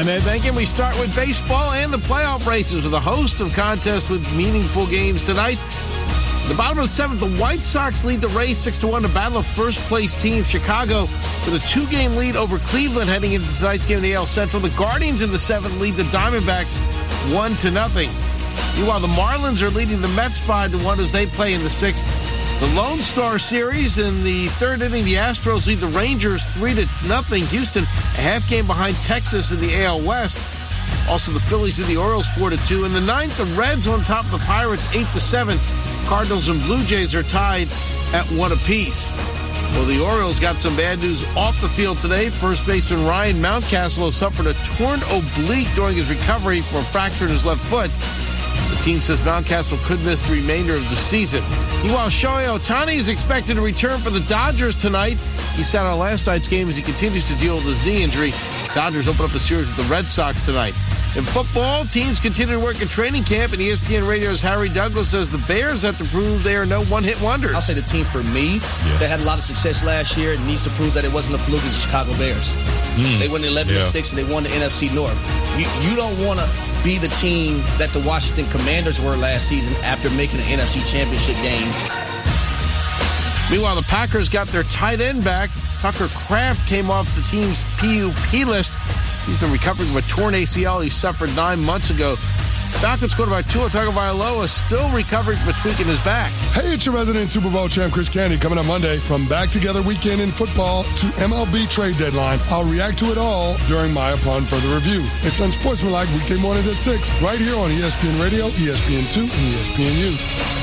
I'm Ed Benkin. We start with baseball and the playoff races with a host of contests with meaningful games tonight. The bottom of the seventh, the White Sox lead the race 6-1 to battle of first-place team Chicago with a 2-game lead over Cleveland heading into tonight's game in the AL Central. The Guardians in the seventh lead the Diamondbacks 1-0. Meanwhile, the Marlins are leading the Mets 5-1 as they play in the sixth. The Lone Star Series in the third inning, the Astros lead the Rangers 3-0. Houston, a half game behind Texas in the AL West. Also, the Phillies and the Orioles 4-2. In the ninth, the Reds on top of the Pirates 8-7. Cardinals and Blue Jays are tied at 1 apiece. Well, the Orioles got some bad news off the field today. First baseman Ryan Mountcastle has suffered a torn oblique during his recovery from a fracture in his left foot. The team says Mountcastle could miss the remainder of the season. Meanwhile, Shohei Ohtani is expected to return for the Dodgers tonight. He sat on last night's game as he continues to deal with his knee injury. Dodgers open up a series with the Red Sox tonight. In football, teams continue to work in training camp, and ESPN Radio's Harry Douglas says the Bears have to prove they are no one-hit wonders. I'll say the team for me that had a lot of success last year and needs to prove that it wasn't a fluke is the Chicago Bears. They went 11-6 and they won the NFC North. You don't want to be the team that the Washington Commanders were last season after making an NFC Championship game. Meanwhile, the Packers got their tight end back. Tucker Kraft came off the team's PUP list. He's been recovering from a torn ACL he suffered 9 months ago. Falcons quarterback Tua Tagovailoa still recovering from a tweak in his back. Hey, it's your resident Super Bowl champ Chris Candy coming up Monday. From Back Together Weekend in football to MLB trade deadline, I'll react to it all during my Upon Further Review. It's Unsportsmanlike weekday mornings at 6 right here on ESPN Radio, ESPN2, and ESPNU.